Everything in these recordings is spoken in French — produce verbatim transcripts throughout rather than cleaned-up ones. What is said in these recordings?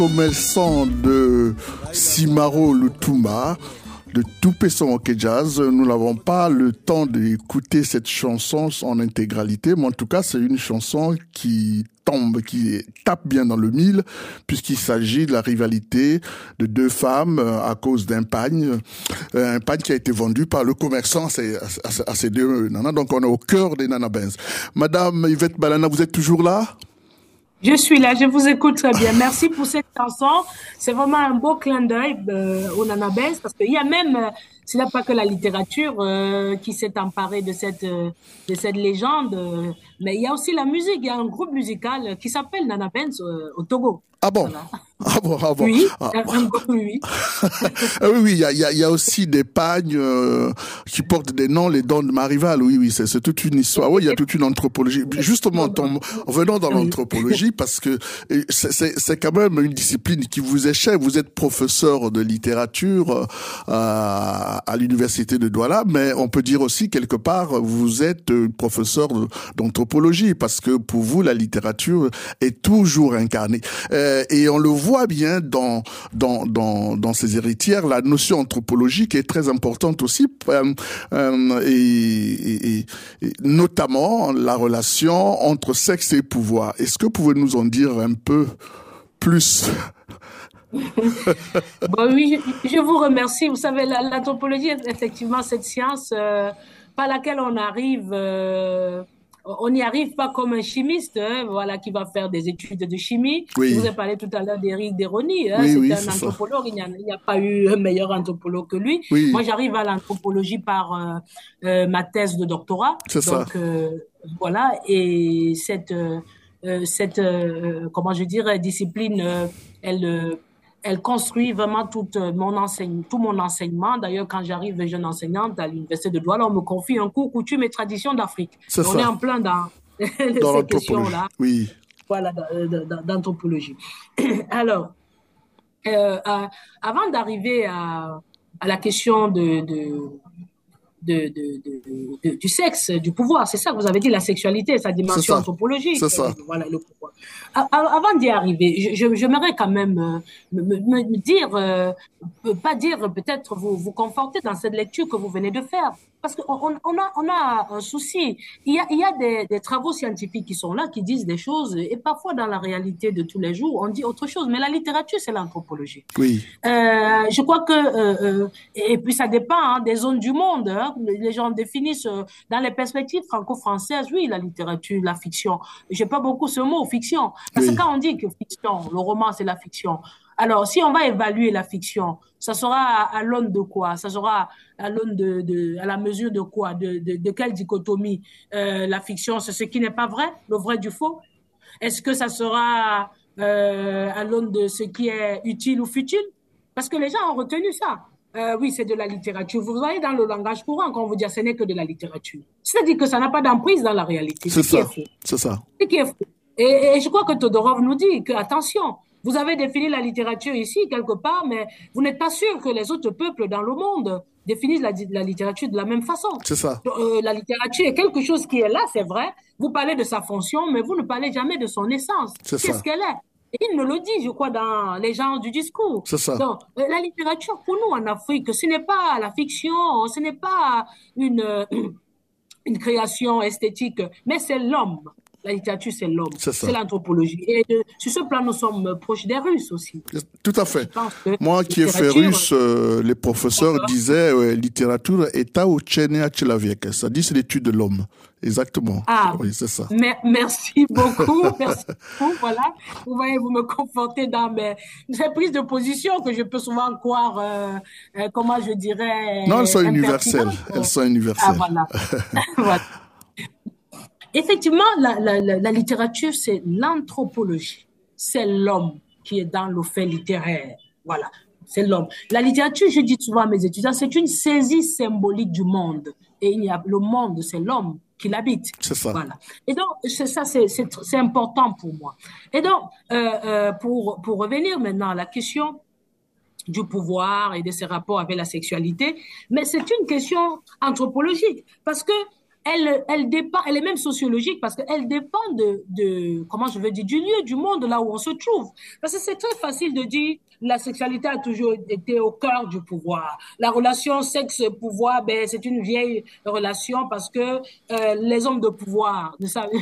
Commerçant de Simaro Lutumba, de Toupesson Hockey Jazz. Nous n'avons pas le temps d'écouter cette chanson en intégralité, mais en tout cas, c'est une chanson qui tombe, qui tape bien dans le mille, puisqu'il s'agit de la rivalité de deux femmes à cause d'un pagne, un pagne qui a été vendu par le commerçant à ces, à, à ces deux nanas. Donc, on est au cœur des Nana Benz. Madame Yvette Balana, vous êtes toujours là? Je suis là, je vous écoute très bien. Merci pour cette chanson. C'est vraiment un beau clin d'œil euh, aux Nana Benz, parce qu'il y a même, euh, ce n'est pas que la littérature euh, qui s'est emparée de cette euh, de cette légende, euh, mais il y a aussi la musique. Il y a un groupe musical qui s'appelle Nana Benz euh, au Togo. Ah bon? Voilà. Ah bon, ah bon. Oui, ah. un, un groupe, oui. ah oui, oui, il y a, y, a, y a aussi des pagnes euh, qui portent des noms, les dons de Marival. Oui, oui, c'est, c'est toute une histoire. Oui, il y a toute une anthropologie. Justement, tom, venons dans l'anthropologie, parce que c'est, c'est, c'est quand même une discipline qui vous est chère. Vous êtes professeur de littérature euh, à, à l'université de Douala, mais on peut dire aussi quelque part, vous êtes professeur d'anthropologie, parce que pour vous, la littérature est toujours incarnée. Euh, Et on le voit bien dans dans dans dans ces héritières, la notion anthropologique est très importante aussi, euh, euh, et, et, et notamment la relation entre sexe et pouvoir. Est-ce que vous pouvez nous en dire un peu plus? Bon, oui, je, je vous remercie. Vous savez, la, l'anthropologie est effectivement cette science euh, par laquelle on arrive. Euh, On n'y arrive pas comme un chimiste, hein, voilà, qui va faire des études de chimie. Oui. Je vous ai parlé tout à l'heure d'Éric Desroni, hein, oui, c'est oui, un c'est anthropologue, il n'y, a, il n'y a pas eu un meilleur anthropologue que lui. Oui. Moi, j'arrive à l'anthropologie par euh, euh, ma thèse de doctorat. C'est Donc, ça. Euh, voilà, et cette, euh, cette euh, comment je dirais, discipline, euh, elle... Euh, elle construit vraiment tout mon enseignement, tout mon enseignement. D'ailleurs, quand j'arrive jeune enseignante à l'université de Douala, on me confie un cours coutumes et traditions d'Afrique. C'est on ça. est en plein dans, dans ces questions-là. Oui. Voilà, d'anthropologie. Alors, euh, euh, avant d'arriver à, à la question de, de De, de, de, de, du sexe, du pouvoir. C'est ça que vous avez dit, la sexualité, sa dimension anthropologique. C'est ça. Euh, voilà, le pouvoir. Avant d'y arriver, je, j'aimerais quand même euh, me, me, me dire, euh, pas dire, peut-être vous, vous conforter dans cette lecture que vous venez de faire. Parce qu'on on, on a, on a un souci. Il y a, il y a des, des travaux scientifiques qui sont là, qui disent des choses, et parfois dans la réalité de tous les jours, on dit autre chose. Mais la littérature, c'est l'anthropologie. Oui. Euh, je crois que, euh, euh, et puis ça dépend hein, des zones du monde. Hein. Les gens définissent euh, dans les perspectives franco-françaises, oui, la littérature, la fiction. J'ai pas beaucoup ce mot, fiction. Parce oui. que quand on dit que fiction, le roman, c'est la fiction. Alors, si on va évaluer la fiction, ça sera à, à l'aune de quoi? Ça sera à l'aune de, de, à la mesure de quoi? De, de, de quelle dichotomie? Euh, la fiction, c'est ce qui n'est pas vrai, le vrai du faux? Est-ce que ça sera euh, à l'aune de ce qui est utile ou futile? Parce que les gens ont retenu ça. Euh, oui, c'est de la littérature. Vous voyez dans le langage courant quand on vous dit ce n'est que de la littérature. C'est-à-dire que ça n'a pas d'emprise dans la réalité. C'est ce ça. Qui est faux. C'est ça. Ce qui est faux. Et, et je crois que Todorov nous dit que, attention, vous avez défini la littérature ici, quelque part, mais vous n'êtes pas sûr que les autres peuples dans le monde définissent la, la littérature de la même façon. C'est ça. Euh, la littérature est quelque chose qui est là, c'est vrai. Vous parlez de sa fonction, mais vous ne parlez jamais de son essence. C'est Qu'est-ce ça. qu'elle est? Et il me le dit, je crois, dans les genres du discours. C'est ça. Donc, euh, la littérature, pour nous, en Afrique, ce n'est pas la fiction, ce n'est pas une, euh, une création esthétique, mais c'est l'homme. La littérature, c'est l'homme. C'est ça. C'est l'anthropologie. Et de, sur ce plan, nous sommes proches des Russes aussi. Tout à fait. Moi qui ai fait russe, euh, les professeurs D'accord. disaient euh, littérature est à учение человека. Ça dit c'est l'étude de l'homme. Exactement. Ah, oui, c'est ça. Mer- merci beaucoup. Merci beaucoup. Voilà. Vous voyez, vous me confortez dans mes, mes prises de position que je peux souvent croire, euh, euh, comment je dirais. Non, elles sont universelles. Elles sont universelles. Ah, voilà. voilà. Effectivement, la, la, la, la littérature, c'est l'anthropologie. C'est l'homme qui est dans le fait littéraire. Voilà. C'est l'homme. La littérature, je dis souvent à mes étudiants, c'est une saisie symbolique du monde. Et il y a, le monde, c'est l'homme qui l'habite. C'est ça. Voilà. Et donc, c'est ça, c'est, c'est, c'est important pour moi. Et donc, euh, euh, pour, pour revenir maintenant à la question du pouvoir et de ses rapports avec la sexualité, mais c'est une question anthropologique. Parce que elle, elle dépend, elle est même sociologique parce qu'elle dépend de, de, comment je veux dire, du lieu, du monde là où on se trouve. Parce que c'est très facile de dire la sexualité a toujours été au cœur du pouvoir. La relation sexe-pouvoir, ben, c'est une vieille relation parce que euh, les hommes de pouvoir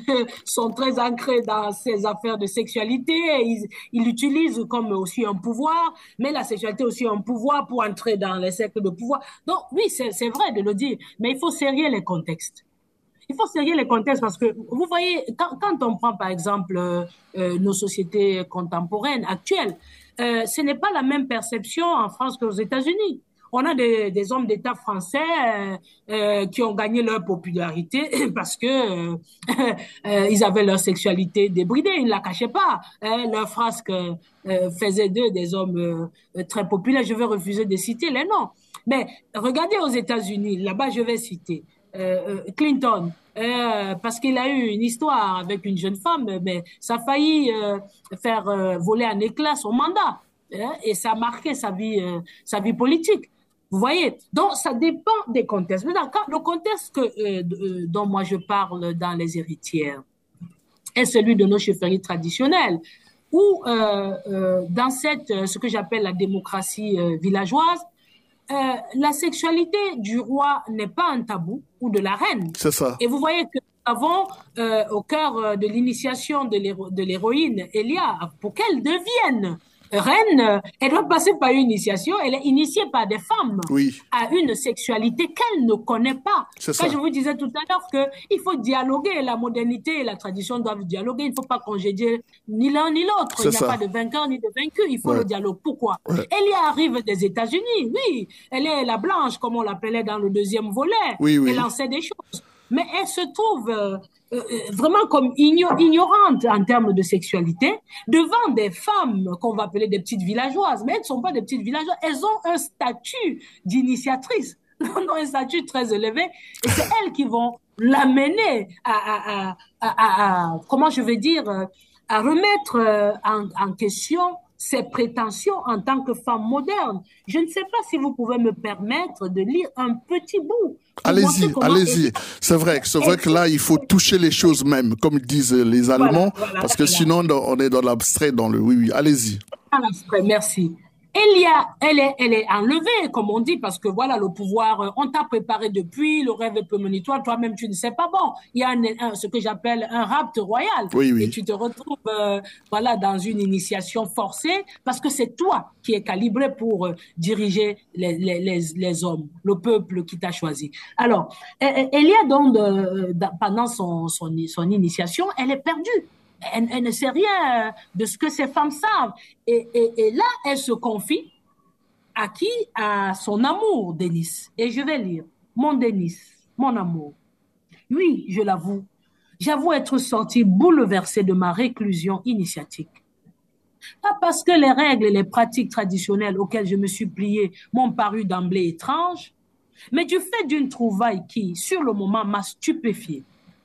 sont très ancrés dans ces affaires de sexualité. Ils, ils l'utilisent comme aussi un pouvoir, mais la sexualité est aussi un pouvoir pour entrer dans les cercles de pouvoir. Donc oui, c'est, c'est vrai de le dire, mais il faut serrer les contextes. Il faut serrer les contextes parce que, vous voyez, quand, quand on prend par exemple euh, euh, nos sociétés contemporaines, actuelles, euh, ce n'est pas la même perception en France qu'aux États-Unis. On a des, des hommes d'État français euh, euh, qui ont gagné leur popularité parce que euh, euh, ils avaient leur sexualité débridée, ils ne la cachaient pas. Hein, leur frasque euh, faisait d'eux des hommes euh, très populaires. Je vais refuser de citer les noms. Mais regardez aux États-Unis, là-bas je vais citer euh, Clinton, euh, parce qu'il a eu une histoire avec une jeune femme, mais ça a failli euh, faire euh, voler en éclats son mandat, hein, et ça a marqué sa vie, euh, sa vie politique. Vous voyez, donc ça dépend des contextes. Maintenant, quand, le contexte que, euh, euh, dont moi je parle dans Les Héritières est celui de nos chefferies traditionnelles, où euh, euh, dans cette, euh, ce que j'appelle la démocratie euh, villageoise, euh, la sexualité du roi n'est pas un tabou, ou de la reine. C'est ça. Et vous voyez que nous avons euh, au cœur de l'initiation de, l'héro- de l'héroïne Elia, pour qu'elle devienne reine, elle doit passer par une initiation, elle est initiée par des femmes Oui, à une sexualité qu'elle ne connaît pas. c'est Quand ça. je vous disais tout à l'heure qu'il faut dialoguer, la modernité et la tradition doivent dialoguer, il ne faut pas congédier ni l'un ni l'autre. C'est Il n'y a ça. pas de vainqueur ni de vaincu, il faut Ouais. le dialogue. Pourquoi? Ouais. Elle y arrive des États-Unis, oui. Elle est la blanche, comme on l'appelait dans le deuxième volet. Oui, oui. Elle en sait des choses. Mais elle se trouve euh, euh, vraiment comme igno- ignorante en termes de sexualité devant des femmes qu'on va appeler des petites villageoises. Mais elles ne sont pas des petites villageoises, elles ont un statut d'initiatrice, elles ont un statut très élevé, et c'est elles qui vont l'amener à, à, à, à, à, à comment je vais dire, à remettre en, en question ses prétentions en tant que femme moderne. Je ne sais pas si vous pouvez me permettre de lire un petit bout. Allez-y, allez-y. C'est vrai, c'est vrai que là, il faut toucher les choses même, comme disent les Allemands, voilà, voilà, parce que voilà. sinon, on est dans l'abstrait, dans le oui, oui. Allez-y. À l'abstrait, merci. Elle, y a, elle, est, elle est enlevée, comme on dit, parce que voilà, le pouvoir, euh, on t'a préparé depuis, le rêve est prémonitoire, toi-même tu ne sais pas. Bon, il y a un, un, ce que j'appelle un rapt royal. Oui, oui. Et tu te retrouves euh, voilà, dans une initiation forcée, parce que c'est toi qui es calibré pour euh, diriger les, les, les, les hommes, le peuple qui t'a choisi. Alors, elle, elle y a donc, euh, pendant son, son, son initiation, elle est perdue. Elle, elle ne sait rien de ce que ces femmes savent. Et, et, et là, elle se confie à qui? À son amour, Denis. Et je vais lire. Mon Denis, mon amour. Oui, je l'avoue. J'avoue être sortie bouleversée de ma réclusion initiatique. Pas parce que les règles et les pratiques traditionnelles auxquelles je me suis pliée m'ont paru d'emblée étranges, mais du fait d'une trouvaille qui, sur le moment, m'a stupéfiée.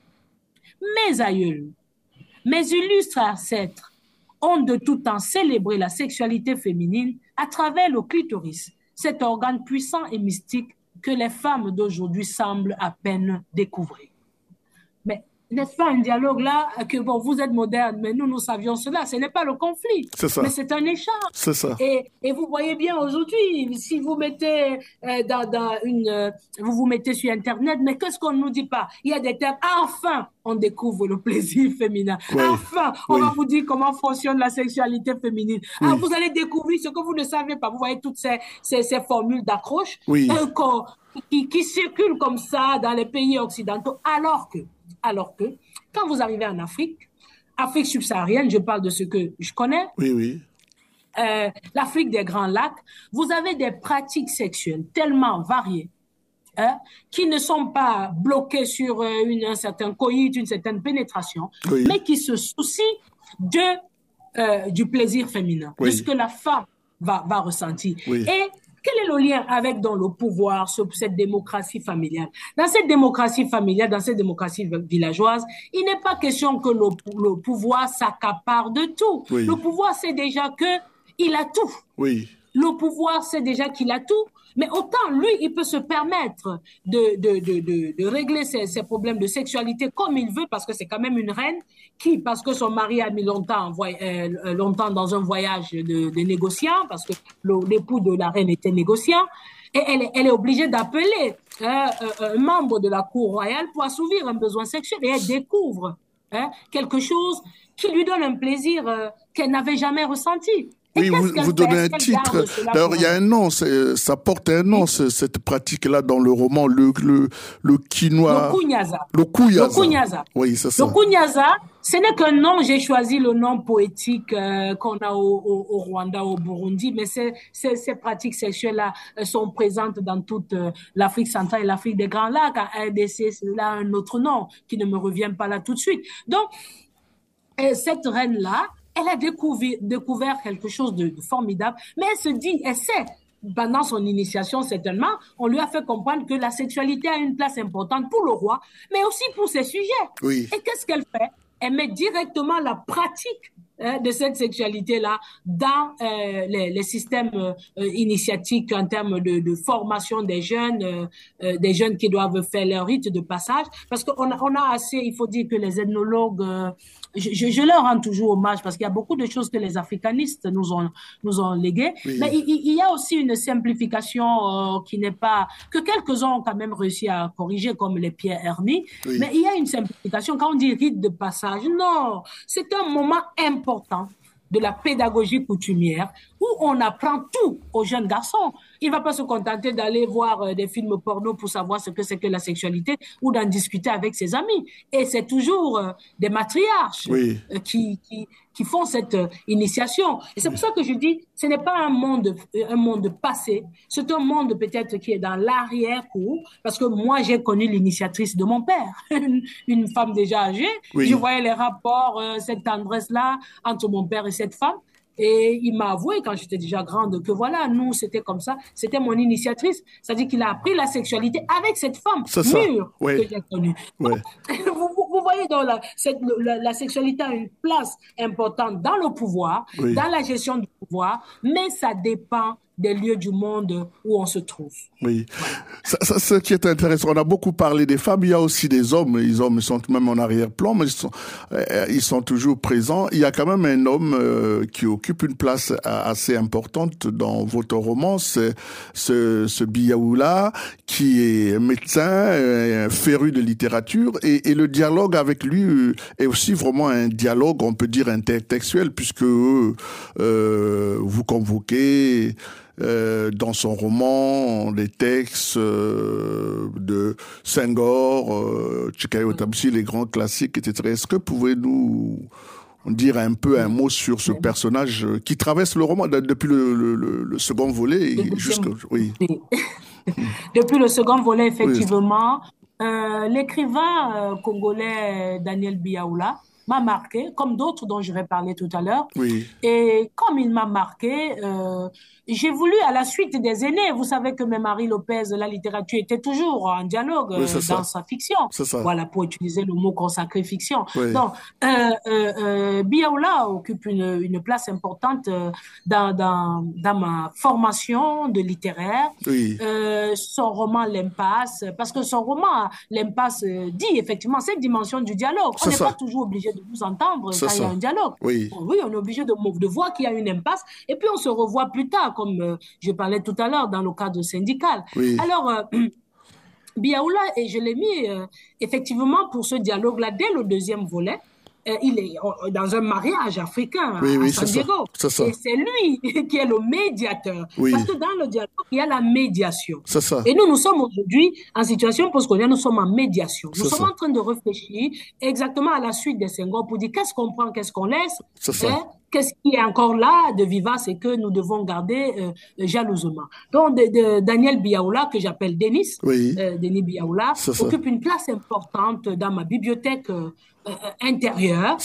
Mes aïeuls, mes illustres ancêtres ont de tout temps célébré la sexualité féminine à travers le clitoris, cet organe puissant et mystique que les femmes d'aujourd'hui semblent à peine découvrir. Mais n'est-ce pas un dialogue là que bon, vous êtes moderne, mais nous, nous savions cela. Ce n'est pas le conflit, C'est ça. mais c'est un échange. C'est ça. Et, et vous voyez bien aujourd'hui, si vous mettez euh, dans, dans une, euh, vous vous mettez sur Internet, mais qu'est-ce qu'on ne nous dit pas? Il y a des termes. Enfin, on découvre le plaisir féminin. Oui. Enfin, on Oui. va vous dire comment fonctionne la sexualité féminine. Oui. Alors, vous allez découvrir ce que vous ne savez pas. Vous voyez toutes ces, ces, ces formules d'accroche Oui. euh, qui, qui circulent comme ça dans les pays occidentaux, alors que Alors que, quand vous arrivez en Afrique, Afrique subsaharienne, je parle de ce que je connais, Oui, oui. euh, l'Afrique des Grands Lacs, vous avez des pratiques sexuelles tellement variées, hein, qui ne sont pas bloquées sur euh, une, un certain coït, une certaine pénétration, Oui. mais qui se soucient de, euh, du plaisir féminin, Oui. de ce que la femme va, va ressentir. Oui. Et quel est le lien avec dans le pouvoir, cette démocratie familiale? Dans cette démocratie familiale, dans cette démocratie villageoise, il n'est pas question que le, le pouvoir s'accapare de tout. Oui. Le pouvoir sait déjà que il a tout. Oui. le pouvoir sait déjà qu'il a tout, mais autant lui, il peut se permettre de, de, de, de, de régler ses, ses problèmes de sexualité comme il veut, parce que c'est quand même une reine qui, parce que son mari a mis longtemps, euh, longtemps dans un voyage de, de négociant, parce que l'époux de la reine était négociant, et elle, elle est obligée d'appeler hein, un membre de la cour royale pour assouvir un besoin sexuel, et elle découvre hein, quelque chose qui lui donne un plaisir euh, qu'elle n'avait jamais ressenti. Et oui, vous, vous donnez un titre. D'ailleurs, il y a un nom, ça porte un nom, oui. Cette pratique-là dans le roman, le, le, le quinoa. Le kunyaza. Le kunyaza. Le kunyaza. Oui, c'est ça. Le kunyaza, ce n'est qu'un nom, j'ai choisi le nom poétique euh, qu'on a au, au, au Rwanda, au Burundi, mais c'est, c'est, ces pratiques sexuelles-là euh, sont présentes dans toute euh, l'Afrique centrale et l'Afrique des Grands Lacs. À R D C, c'est là un autre nom qui ne me revient pas là tout de suite. Donc, euh, cette reine-là, elle a découvert, découvert quelque chose de, de formidable, mais elle se dit, elle sait, pendant son initiation certainement, on lui a fait comprendre que la sexualité a une place importante pour le roi, mais aussi pour ses sujets. Oui. Et qu'est-ce qu'elle fait? Elle met directement la pratique hein, de cette sexualité-là dans euh, les, les systèmes euh, initiatiques en termes de, de formation des jeunes, euh, euh, des jeunes qui doivent faire leur rite de passage, parce qu'on a, on a assez, il faut dire que les ethnologues, euh, je, je, je leur rends toujours hommage parce qu'il y a beaucoup de choses que les africanistes nous ont, nous ont léguées, oui. Mais il, il y a aussi une simplification euh, qui n'est pas, que quelques-uns ont quand même réussi à corriger, comme les Pierre Herny, oui. Mais il y a une simplification. Quand on dit rite de passage, non, c'est un moment important de la pédagogie coutumière où on apprend tout aux jeunes garçons. Il ne va pas se contenter d'aller voir euh, des films porno pour savoir ce que c'est que la sexualité ou d'en discuter avec ses amis. Et c'est toujours euh, des matriarches oui. euh, qui, qui, qui font cette euh, initiation. Et c'est pour ça que je dis, ce n'est pas un monde, un monde passé, c'est un monde peut-être qui est dans l'arrière-cour, parce que moi, j'ai connu l'initiatrice de mon père, une, une femme déjà âgée. Oui. Je voyais les rapports, euh, cette tendresse-là entre mon père et cette femme. Et il m'a avoué, quand j'étais déjà grande, que voilà, nous, c'était comme ça. C'était mon initiatrice. C'est-à-dire qu'il a appris la sexualité avec cette femme mûre oui. que j'ai connue. Oui. Vous, vous, vous voyez, donc, la, cette, la, la sexualité a une place importante dans le pouvoir, oui. Dans la gestion du pouvoir, mais ça dépend des lieux du monde où on se trouve. Oui. Ça, ça, ce qui est intéressant, on a beaucoup parlé des femmes, il y a aussi des hommes. Les hommes sont même en arrière-plan, mais ils sont, euh, ils sont toujours présents. Il y a quand même un homme euh, qui occupe une place assez importante dans votre roman, c'est ce, ce Biaoula, qui est médecin, euh, féru de littérature, et, et le dialogue avec lui est aussi vraiment un dialogue, on peut dire, intertextuel, puisque euh, vous convoquez Euh, dans son roman, les textes euh, de Senghor, euh, Tchikayo Tamsi, les grands classiques, et cetera. Est-ce que pouvez-nous dire un peu un mot sur ce personnage qui traverse le roman depuis le, le, le, le second volet jusqu'à... Oui. Depuis le second volet, effectivement, oui. euh, l'écrivain euh, congolais Daniel Biaoula m'a marqué, comme d'autres dont je vais parler tout à l'heure. Oui. Et comme il m'a marqué, euh, j'ai voulu, à la suite des aînés, vous savez que même Marie Lopez, la littérature était toujours en dialogue oui, euh, dans sa fiction. C'est ça. Voilà, pour utiliser le mot consacré fiction. Oui. Donc, euh, euh, euh, Biaoula occupe une, une place importante euh, dans, dans, dans ma formation de littéraire. Oui. Euh, son roman L'Impasse, parce que son roman L'Impasse dit effectivement cette dimension du dialogue. C'est on n'est ça. pas toujours obligé de vous entendre C'est quand ça. il y a un dialogue. Oui. Oui, on est obligé de, de voir qu'il y a une impasse et puis on se revoit plus tard, comme euh, je parlais tout à l'heure dans le cadre syndical. Oui. Alors, euh, Biaoula, et je l'ai mis euh, effectivement pour ce dialogue-là dès le deuxième volet. Euh, il est euh, dans un mariage africain oui, à oui, San c'est Diego. Ça. Ça. Et c'est lui qui est le médiateur. Oui. Parce que dans le dialogue, il y a la médiation. C'est ça. Et nous, nous sommes aujourd'hui en situation postcoloniale, nous sommes en médiation. Nous c'est sommes ça. en train de réfléchir exactement à la suite des Senghor pour dire qu'est-ce qu'on prend, qu'est-ce qu'on laisse. C'est ça. Hein? Qu'est-ce qui est encore là de vivace et que nous devons garder euh, jalousement. Donc, de, de Daniel Biaoula, que j'appelle Denis, oui. euh, Denis Biaoula, occupe une place importante dans ma bibliothèque euh, euh, intérieure.